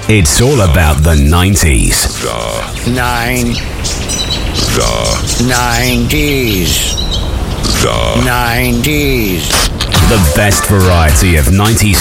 It's all about the 90s. The 90s. The 90s. The best variety of 90s